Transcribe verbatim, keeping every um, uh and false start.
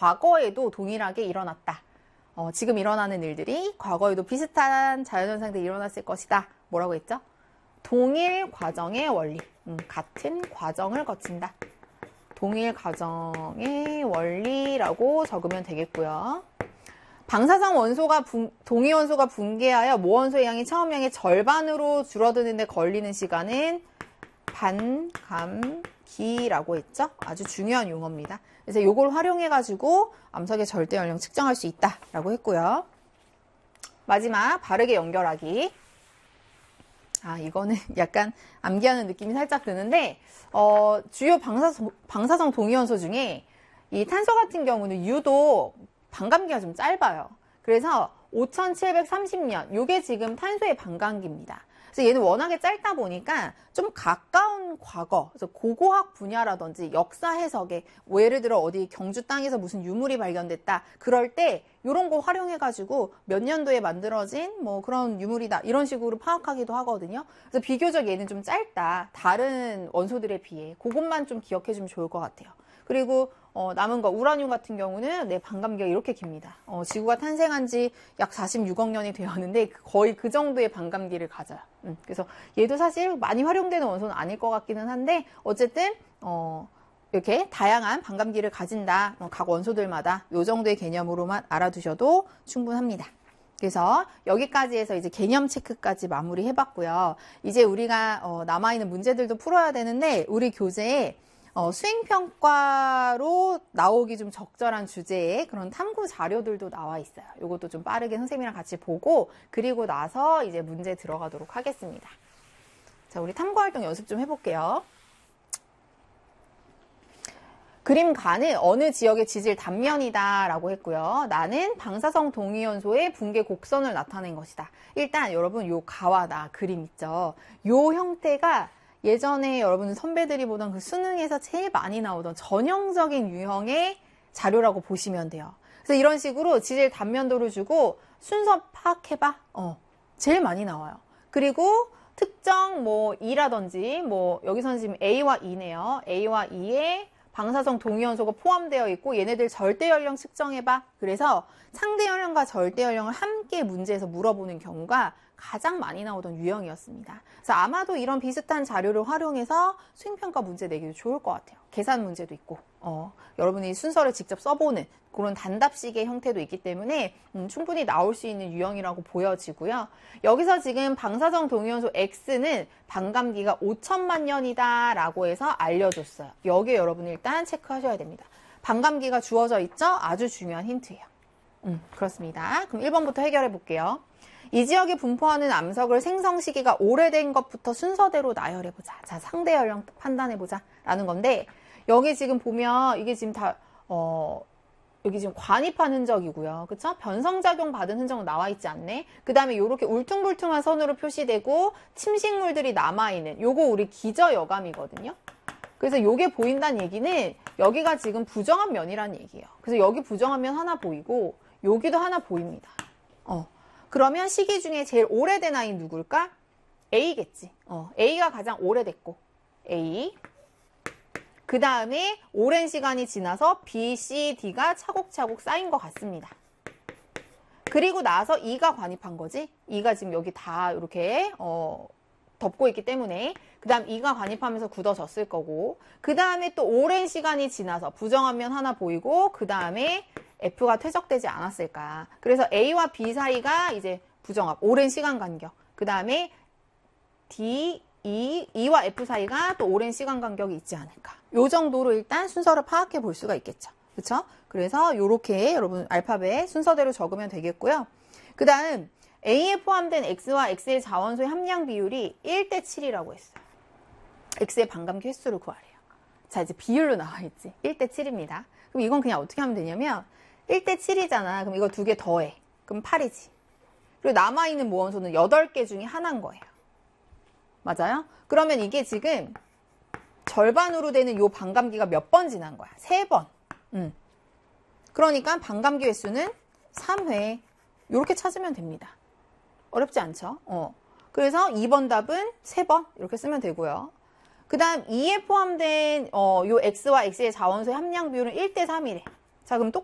과거에도 동일하게 일어났다. 어, 지금 일어나는 일들이 과거에도 비슷한 자연현상들이 일어났을 것이다. 뭐라고 했죠? 동일 과정의 원리. 음, 같은 과정을 거친다. 동일 과정의 원리라고 적으면 되겠고요. 방사성 원소가 분, 동위 원소가 붕괴하여 모원소의 양이 처음 양의 절반으로 줄어드는 데 걸리는 시간은 반감기라고 했죠? 아주 중요한 용어입니다. 그래서 이걸 활용해가지고 암석의 절대 연령 측정할 수 있다라고 했고요. 마지막 바르게 연결하기. 아, 이거는 약간 암기하는 느낌이 살짝 드는데, 어, 주요 방사성, 방사성 동위원소 중에 이 탄소 같은 경우는 유독 반감기가 좀 짧아요. 그래서 오천칠백삼십 년, 요게 지금 탄소의 반감기입니다. 그래서 얘는 워낙에 짧다 보니까 좀 가까운 과거, 그래서 고고학 분야라든지 역사 해석에, 뭐 예를 들어 어디 경주 땅에서 무슨 유물이 발견됐다. 그럴 때 이런 거 활용해가지고 몇 년도에 만들어진 뭐 그런 유물이다. 이런 식으로 파악하기도 하거든요. 그래서 비교적 얘는 좀 짧다. 다른 원소들에 비해. 그것만 좀 기억해주면 좋을 것 같아요. 그리고 어, 남은 거 우라늄 같은 경우는 네, 반감기가 이렇게 깁니다. 어, 지구가 탄생한 지 약 사십육억 년이 되었는데 거의 그 정도의 반감기를 가져요. 음, 그래서 얘도 사실 많이 활용되는 원소는 아닐 것 같기는 한데 어쨌든 어, 이렇게 다양한 반감기를 가진다. 어, 각 원소들마다 이 정도의 개념으로만 알아두셔도 충분합니다. 그래서 여기까지 해서 이제 개념 체크까지 마무리 해봤고요. 이제 우리가 어, 남아있는 문제들도 풀어야 되는데 우리 교재에 어, 수행평가로 나오기 좀 적절한 주제의 그런 탐구 자료들도 나와 있어요. 이것도 좀 빠르게 선생님이랑 같이 보고 그리고 나서 이제 문제 들어가도록 하겠습니다. 자, 우리 탐구활동 연습 좀 해볼게요. 그림 가는 어느 지역의 지질 단면이다 라고 했고요. 나는 방사성 동위원소의 붕괴 곡선을 나타낸 것이다. 일단 여러분 요 가와 나 그림 있죠. 요 형태가 예전에 여러분 선배들이 보던 그 수능에서 제일 많이 나오던 전형적인 유형의 자료라고 보시면 돼요. 그래서 이런 식으로 지질 단면도를 주고 순서 파악해봐. 어, 제일 많이 나와요. 그리고 특정 뭐 이라든지 뭐 여기서는 지금 A와 E네요. A와 E에 방사성 동위원소가 포함되어 있고 얘네들 절대 연령 측정해봐. 그래서 상대 연령과 절대 연령을 함께 문제에서 물어보는 경우가 가장 많이 나오던 유형이었습니다. 그래서 아마도 이런 비슷한 자료를 활용해서 수행평가 문제 내기도 좋을 것 같아요. 계산 문제도 있고 어, 여러분이 순서를 직접 써보는 그런 단답식의 형태도 있기 때문에 음, 충분히 나올 수 있는 유형이라고 보여지고요. 여기서 지금 방사성 동위원소 X는 반감기가 오천만 년이다 라고 해서 알려줬어요. 여기에 여러분 일단 체크하셔야 됩니다. 반감기가 주어져 있죠? 아주 중요한 힌트예요. 음, 그렇습니다. 그럼 일 번부터 해결해 볼게요. 이 지역에 분포하는 암석을 생성 시기가 오래된 것부터 순서대로 나열해보자. 자, 상대 연령 판단해보자. 라는 건데, 여기 지금 보면 이게 지금 다, 어, 여기 지금 관입한 흔적이고요. 그쵸? 변성작용 받은 흔적은 나와 있지 않네? 그 다음에 이렇게 울퉁불퉁한 선으로 표시되고, 침식물들이 남아있는, 요거 우리 기저여감이거든요? 그래서 요게 보인다는 얘기는, 여기가 지금 부정한 면이라는 얘기예요. 그래서 여기 부정한 면 하나 보이고, 여기도 하나 보입니다. 어. 그러면 시기 중에 제일 오래된 아이 누굴까? A겠지. 어, A가 가장 오래됐고 A. 그 다음에 오랜 시간이 지나서 B, C, D가 차곡차곡 쌓인 것 같습니다. 그리고 나서 E가 관입한 거지. E가 지금 여기 다 이렇게 어, 덮고 있기 때문에 그 다음 E가 관입하면서 굳어졌을 거고 그 다음에 또 오랜 시간이 지나서 부정한 면 하나 보이고 그 다음에 F가 퇴적되지 않았을까. 그래서 A와 B 사이가 이제 부정합, 오랜 시간 간격. 그 다음에 D, E, E와 F 사이가 또 오랜 시간 간격이 있지 않을까. 요 정도로 일단 순서를 파악해 볼 수가 있겠죠. 그렇죠? 그래서 요렇게 여러분 알파벳 순서대로 적으면 되겠고요. 그 다음 A에 포함된 X와 X의 자원소의 함량 비율이 일 대 칠이라고 했어요. X의 반감기 횟수를 구하래요. 자, 이제 비율로 나와 있지. 일 대 칠입니다. 그럼 이건 그냥 어떻게 하면 되냐면 일 대 칠이잖아. 그럼 이거 두 개 더해. 그럼 팔이지. 그리고 남아있는 모원소는 여덟 개 중에 하나인 거예요. 맞아요? 그러면 이게 지금 절반으로 되는 요 반감기가 몇 번 지난 거야? 세 번. 음. 그러니까 반감기 횟수는 삼 회. 이렇게 찾으면 됩니다. 어렵지 않죠? 어. 그래서 이 번 답은 세 번 이렇게 쓰면 되고요. 그 다음 이에 포함된 어, 요 X와 X의 자원소의 함량 비율은 일 대 삼이래. 자, 그럼 똑